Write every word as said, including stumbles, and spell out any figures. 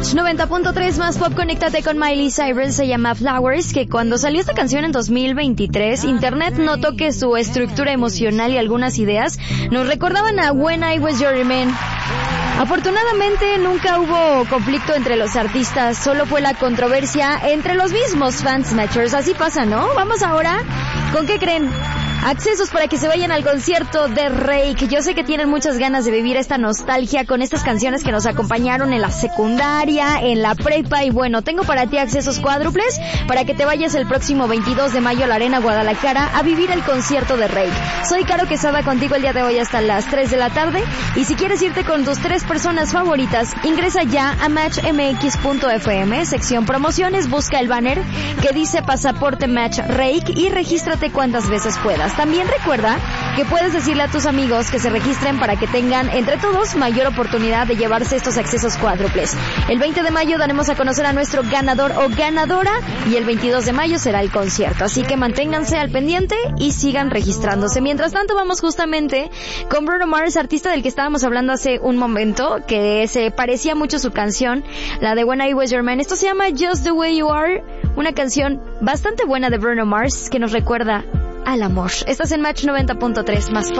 Match noventa punto tres más pop, conéctate con Miley Cyrus, se llama Flowers, que cuando salió esta canción en dos mil veintitrés, Internet notó que su estructura emocional y algunas ideas nos recordaban a When I Was Your Man. Afortunadamente nunca hubo conflicto entre los artistas, solo fue la controversia entre los mismos fans matchers. Así pasa, ¿no? Vamos ahora, ¿con qué creen? Accesos para que se vayan al concierto de Reik. Yo sé que tienen muchas ganas de vivir esta nostalgia con estas canciones que nos acompañaron en la secundaria, en la prepa, y bueno, tengo para ti accesos cuádruples para que te vayas el próximo veintidós de mayo a la Arena Guadalajara a vivir el concierto de Reik. Soy Caro Quesada contigo el día de hoy hasta las tres de la tarde, y si quieres irte con tus tres personas favoritas, ingresa ya a match m x punto f m, sección promociones, busca el banner que dice Pasaporte Match Reik y regístrate cuantas veces puedas. También recuerda que puedes decirle a tus amigos que se registren para que tengan entre todos mayor oportunidad de llevarse estos accesos cuádruples. El veinte de mayo daremos a conocer a nuestro ganador o ganadora y el veintidós de mayo será el concierto. Así que manténganse al pendiente y sigan registrándose. Mientras tanto vamos justamente con Bruno Mars, artista del que estábamos hablando hace un momento, que se parecía mucho su canción, la de When I Was Your Man. Esto se llama Just the Way You Are, una canción bastante buena de Bruno Mars que nos recuerda al amor. Estás en Match noventa punto tres más